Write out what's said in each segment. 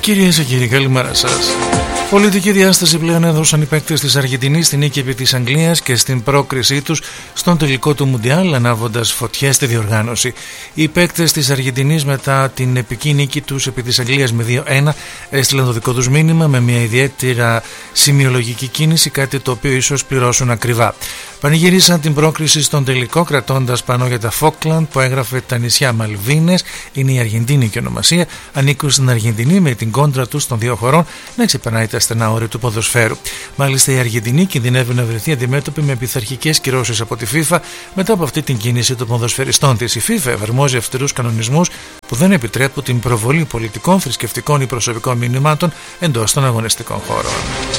Κυρίες και κύριοι, καλημέρα σας. Πολιτική διάσταση πλέον έδωσαν οι παίκτες της Αργεντινής στην νίκη επί της Αγγλίας και στην πρόκρισή τους στον τελικό του Μουντιάλ, ανάβοντας φωτιές στη διοργάνωση. Οι παίκτες της Αργεντινής, μετά την επική νίκη τους επί της Αγγλίας με 2-1, έστειλαν το δικό τους μήνυμα με μια ιδιαίτερα σημειολογική κίνηση, κάτι το οποίο ίσως πληρώσουν ακριβά. Πανηγύρισαν την πρόκριση στον τελικό, κρατώντας πανό για τα Φόκλαντ που έγραφε τα νησιά Μαλβίνες, είναι η αργεντίνικη ονομασία, ανήκουν στην Αργεντινή, με την κόντρα τους των δύο χωρών να ξεπερνάει τα στενά όρια του ποδοσφαίρου. Μάλιστα, η Αργεντινή κινδυνεύει να βρεθεί αντιμέτωπη με πειθαρχικές κυρώσεις από τη FIFA μετά από αυτή την κίνηση των ποδοσφαιριστών της. Η FIFA εφαρμόζει αυστηρούς κανονισμούς που δεν επιτρέπουν την προβολή πολιτικών, θρησκευτικών ή προσωπικών μηνυμάτων εντός των αγωνιστικών χώρων.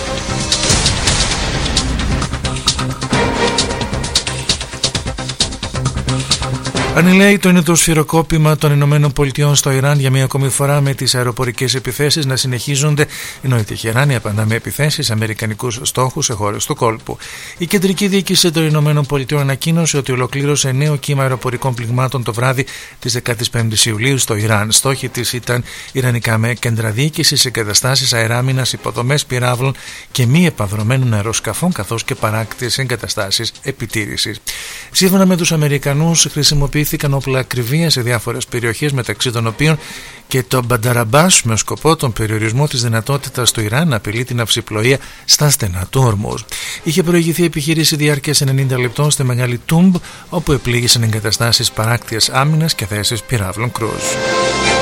Ανηλαίητο είναι το σφυροκόπημα των ΗΠΑ στο Ιράν για μία ακόμη φορά, με τις αεροπορικές επιθέσεις να συνεχίζονται, ενώ η Τεχεράνη απαντά με επιθέσεις σε αμερικανικούς στόχους σε χώρες του κόλπου. Η κεντρική διοίκηση των ΗΠΑ ανακοίνωσε ότι ολοκλήρωσε νέο κύμα αεροπορικών πληγμάτων το βράδυ της 15ης Ιουλίου στο Ιράν. Στόχοι της ήταν ιρανικά με κέντρα διοίκησης, εγκαταστάσεις αεράμινας, υποδομές πυράβλων και μη επανδρωμένων αεροσκαφών, καθώς και παράκτιες εγκαταστάσεις επιτήρησης. Σύμφωνα με τους Αμερικανούς, χρησιμοποιήθηκαν όπλα ακριβία σε διάφορες περιοχές, μεταξύ των οποίων και το Μπανταραμπάς, με σκοπό τον περιορισμό της δυνατότητας του Ιράν να απειλεί την αυσιπλοεία στα στενά του Ορμούζ. Είχε προηγηθεί επιχείρηση διάρκειας 90 λεπτών στη Μεγάλη Τούμπ, όπου επλήγησαν εγκαταστάσεις παράκτιας άμυνας και θέσεις πυράβλων κρούζ.